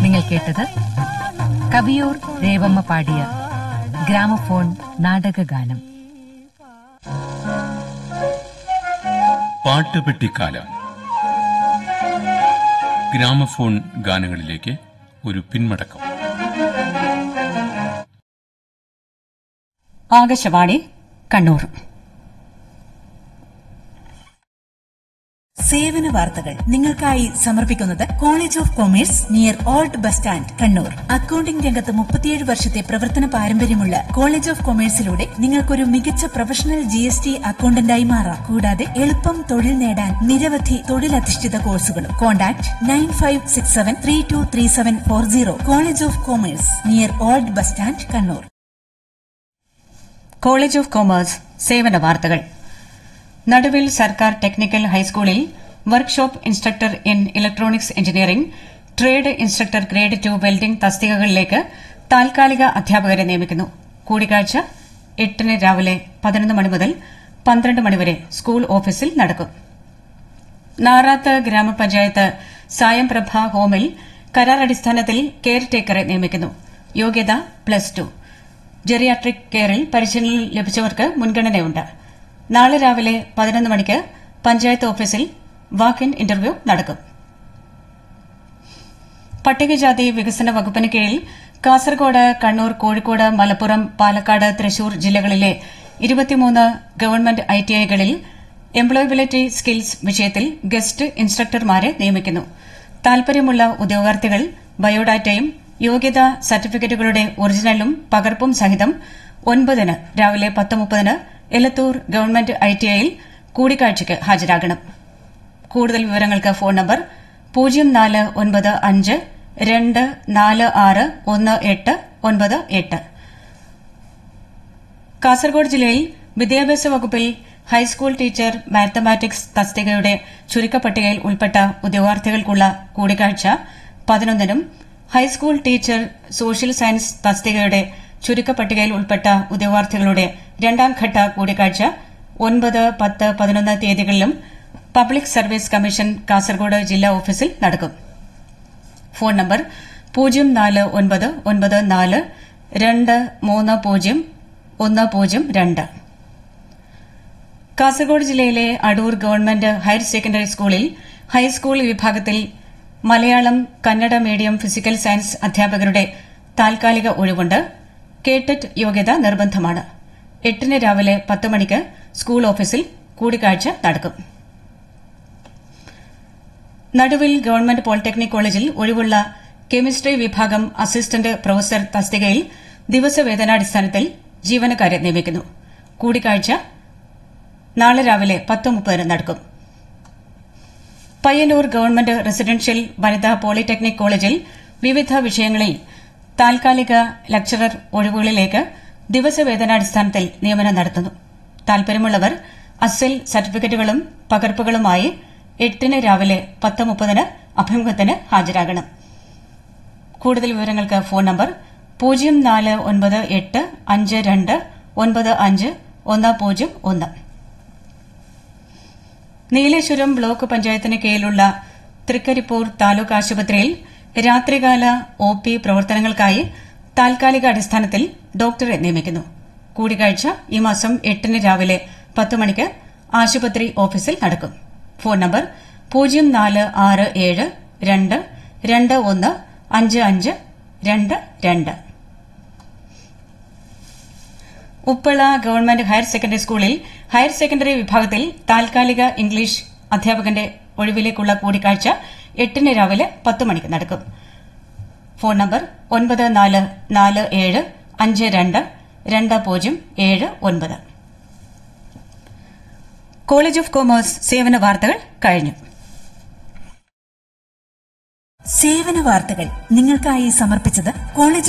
നിങ്ങൾ കേട്ടത് കവിയൂർ രേവമ്മ പാടിയ ഗ്രാമഫോൺ നാടകഗാനം. പാട്ടുപെട്ടിക്കാലം. ഗ്രാമഫോൺ ഗാനങ്ങളിലേക്ക് ഒരു പിന്മടക്കം. ആകാശവാണി കണ്ണൂർ. സേവന വാർത്തകൾ നിങ്ങൾക്കായി സമർപ്പിക്കുന്നത് college of commerce near old bus stand Kannur. Accounting രംഗത്ത് 37 വർഷത്തെ പ്രവർത്തന പാരമ്പര്യമുള്ള കോളേജ് ഓഫ് കൊമേഴ്സിലൂടെ നിങ്ങൾക്കൊരു മികച്ച പ്രൊഫഷണൽ GST അക്കൌണ്ടന്റായി മാറാം. കൂടാതെ എളുപ്പം തൊഴിൽ നേടാൻ നിരവധി തൊഴിലധിഷ്ഠിത കോഴ്സുകളും. Contact 9567323740. College of commerce near old bus stand Kannur. College of commerce സേവന വാർത്തകൾ. നടുവിൽ സർക്കാർ ടെക്നിക്കൽ ഹൈസ്കൂളിൽ workshop instructor in electronics engineering, trade instructor grade 2 welding തസ്തികകളിലേക്ക് താൽക്കാലിക അധ്യാപകരെ നിയമിക്കുന്നു. കൂടിക്കാഴ്ച 8 രാവിലെ 11 മണി മുതൽ 12 മണി വരെ സ്കൂൾ ഓഫീസിൽ നടക്കും. നാറാത്ത് ഗ്രാമപഞ്ചായത്ത് സായംപ്രഭ ഹോമിൽ കരാറടിസ്ഥാനത്തിൽ കെയർ ടേക്കറെ നിയമിക്കുന്നു. യോഗ്യത +2. ജെറിയാട്രിക് കെയറിൽ പരിശീലനം ലഭിച്ചവർക്ക് മുൻഗണനയുണ്ട്. നാളെ രാവിലെ 11 മണിക്ക് പഞ്ചായത്ത് ഓഫീസിൽ വാക്ക്-ഇൻ ഇന്റർവ്യൂ നടക്കും. പട്ടികജാതി വികസന വകുപ്പിന് കീഴിൽ കാസർഗോഡ്, കണ്ണൂർ, കോഴിക്കോട്, മലപ്പുറം, പാലക്കാട്, തൃശൂർ ജില്ലകളിലെ 23 ഗവൺമെന്റ് ITIകളിൽ എംപ്ലോയബിലിറ്റി സ്കിൽസ് വിഷയത്തിൽ ഗസ്റ്റ് ഇൻസ്ട്രക്ടർമാരെ നിയമിക്കുന്നു. താൽപര്യമുള്ള ഉദ്യോഗാർത്ഥികൾ ബയോഡാറ്റയും യോഗ്യതാ സർട്ടിഫിക്കറ്റുകളുടെ ഒറിജിനലും പകർപ്പും സഹിതം 9 രാവിലെ 10:30 എലത്തൂർ ഗവൺമെന്റ് ITIയിൽ കൂടിക്കാഴ്ചയ്ക്ക് ഹാജരാകണം. കൂടുതൽ വിവരങ്ങൾക്ക് ഫോൺ നമ്പർ 0452461898. കാസർഗോഡ് ജില്ലയിൽ വിദ്യാഭ്യാസ വകുപ്പിൽ ഹൈസ്കൂൾ ടീച്ചർ മാത്തമാറ്റിക്സ് തസ്തികയുടെ ചുരുക്കപ്പട്ടികയിൽ ഉൾപ്പെട്ട ഉദ്യോഗാർത്ഥികൾക്കുള്ള കൂടിക്കാഴ്ച 11 ഹൈസ്കൂൾ ടീച്ചർ സോഷ്യൽ സയൻസ് തസ്തികയുടെ ചുരുക്കപ്പട്ടികയിൽ ഉൾപ്പെട്ട ഉദ്യോഗാർത്ഥികളുടെ രണ്ടാംഘട്ട കൂടിക്കാഴ്ച 9, 10, 11 തീയതികളിലും പബ്ലിക് സർവീസ് കമ്മീഷൻ കാസർഗോഡ് ജില്ലാ ഓഫീസിൽ നടക്കും. Phone number 0499430102. കാസർഗോഡ് ജില്ലയിലെ അടൂർ ഗവൺമെന്റ് ഹയർ സെക്കൻഡറി സ്കൂളിൽ ഹൈസ്കൂൾ വിഭാഗത്തിൽ Malayalam, Kannada medium physical science അധ്യാപകരുടെ താൽക്കാലിക ഒഴിവുണ്ട്. കേട്ടറ്റ് യോഗ്യത നിർബന്ധമാണ്. 8 രാവിലെ 10 മണിക്ക് സ്കൂൾ ഓഫീസിൽ കൂടിക്കാഴ്ച നടക്കും. നടുവിൽ ഗവൺമെന്റ് പോളിടെക്നിക് കോളേജിൽ ഒഴിവുള്ള കെമിസ്ട്രി വിഭാഗം അസിസ്റ്റന്റ് പ്രൊഫസർ തസ്തികയിൽ ദിവസവേതനാടിസ്ഥാനത്തിൽ ജീവനക്കാരെ നിയമിക്കുന്നു. കൂടിക്കാഴ്ച നാളെ രാവിലെ 10:30 നടക്കും. പയ്യന്നൂർ ഗവൺമെന്റ് റെസിഡൻഷ്യൽ വനിതാ പോളിടെക്നിക് കോളേജിൽ വിവിധ വിഷയങ്ങളിൽ താൽക്കാലിക ലക്ചറർ ഒഴിവുകളിലേക്ക് ദിവസവേതനാടിസ്ഥാനത്തിൽ നിയമനം നടത്തുന്നു. താൽപര്യമുള്ളവർ അസൽ സർട്ടിഫിക്കറ്റുകളും പകർപ്പുകളുമായി 8 രാവിലെ 10:30 അഭിമുഖത്തിന് ഹാജരാകണം. കൂടുതൽ വിവരങ്ങൾക്ക് ഫോൺ നമ്പർ 049852951001. നീലേശ്വരം ബ്ലോക്ക് പഞ്ചായത്തിന് കീഴിലുള്ള തൃക്കരിപ്പൂർ താലൂക്ക് ആശുപത്രിയിൽ രാത്രികാല OP പ്രവർത്തനങ്ങൾക്കായി താൽക്കാലിക അടിസ്ഥാനത്തിൽ ഡോക്ടറെ നിയമിക്കുന്നു. കൂടിക്കാഴ്ച ഈ മാസം 8 രാവിലെ 10 മണിക്ക് ആശുപത്രി ഓഫീസിൽ നടക്കും. Phone number 0467221552. Uppala government higher secondary സ്കൂളിൽ ഹയർ സെക്കൻഡറി വിഭാഗത്തിൽ താൽക്കാലിക ഇംഗ്ലീഷ് അധ്യാപകന്റെ ഒഴിവിലേക്കുള്ള കൂടിക്കാഴ്ച 8 രാവിലെ 10 മണിക്ക് നടക്കും. Phone number 9447522079. College of commerce സേവന വാർത്തകൾ കഴിഞ്ഞു. സേവന വാർത്തകൾ നിങ്ങൾക്കായി സമർപ്പിച്ചത് കോളേജ്